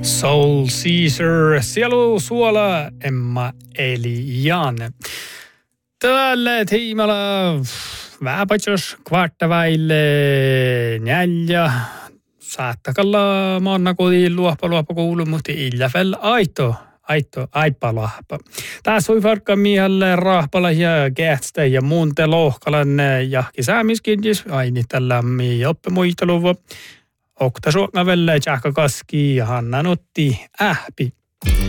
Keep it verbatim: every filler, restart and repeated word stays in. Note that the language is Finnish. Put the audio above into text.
Soul Caesar, sielu suola, Emma Elian. Tällä tiimalla väpätjös kvartavaille neljä. Saattakalla maanna kotiin luoppa luoppa kuulu, mutta illäfäll aito. Aito, aipa lahpa. Tässä oli farkka miehelle rahpala ja kähtstä ja muunte lohkalan jahki säämiskindis. Aini tällä mi oppimuisteluva. Okta suokna velle tjahka kaski ja Hanna nutti ähpi.